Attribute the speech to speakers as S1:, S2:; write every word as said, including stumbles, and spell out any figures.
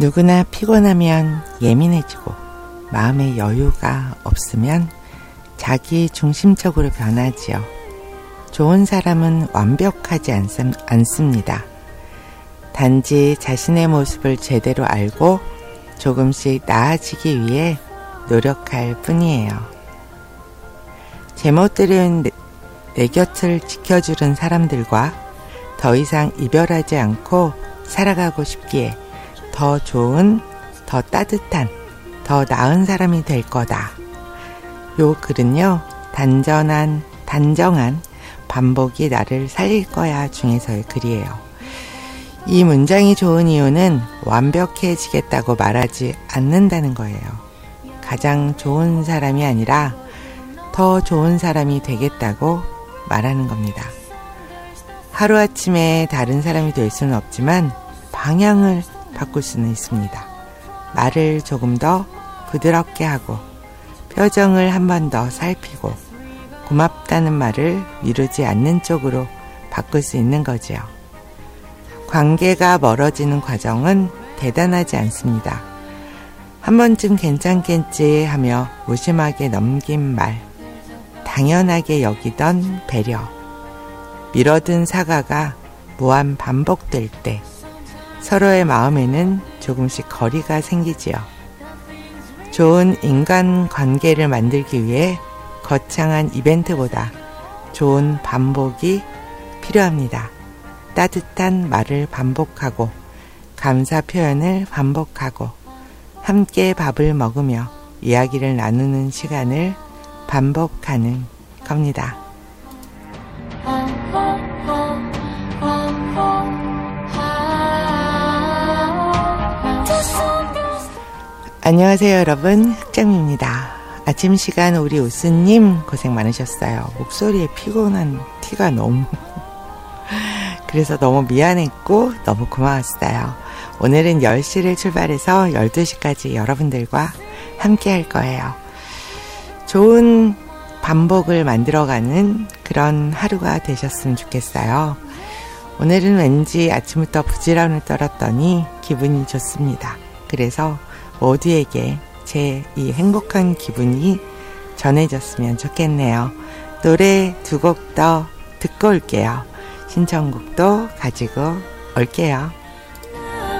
S1: 누구나 피곤하면 예민해지고 마음의 여유가 없으면 자기 중심적으로 변하지요. 좋은 사람은 완벽하지 않, 않습니다. 단지 자신의 모습을 제대로 알고 조금씩 나아지기 위해 노력할 뿐이에요. 제멋대로인 내, 내 곁을 지켜주는 사람들과 더 이상 이별하지 않고 살아가고 싶기에 더 좋은, 더 따뜻한, 더 나은 사람이 될 거다. 요 글은요, 단전한, 단정한 반복이 나를 살릴 거야 중에서의 글이에요. 이 문장이 좋은 이유는 완벽해지겠다고 말하지 않는다는 거예요. 가장 좋은 사람이 아니라 더 좋은 사람이 되겠다고 말하는 겁니다. 하루아침에 다른 사람이 될 수는 없지만 방향을 바꿀 수는 있습니다. 말을 조금 더 부드럽게 하고 표정을 한 번 더 살피고 고맙다는 말을 미루지 않는 쪽으로 바꿀 수 있는 거지요. 관계가 멀어지는 과정은 대단하지 않습니다. 한 번쯤 괜찮겠지 하며 무심하게 넘긴 말, 당연하게 여기던 배려, 미뤄둔 사과가 무한 반복될 때 서로의 마음에는 조금씩 거리가 생기지요. 좋은 인간관계를 만들기 위해 거창한 이벤트보다 좋은 반복이 필요합니다. 따뜻한 말을 반복하고 감사 표현을 반복하고 함께 밥을 먹으며 이야기를 나누는 시간을 반복하는 겁니다. 안녕하세요 여러분, 흑점입니다. 아침 시간 우리 우스님 고생 많으셨어요. 목소리에 피곤한 티가 너무 그래서 너무 미안했고 너무 고마웠어요. 오늘은 열 시를 출발해서 열두 시까지 여러분들과 함께 할 거예요. 좋은 반복을 만들어가는 그런 하루가 되셨으면 좋겠어요. 오늘은 왠지 아침부터 부지런을 떨었더니 기분이 좋습니다. 그래서 모두에게 제 이 행복한 기분이 전해졌으면 좋겠네요. 노래 두 곡 더 듣고 올게요. 신청곡도 가지고 올게요.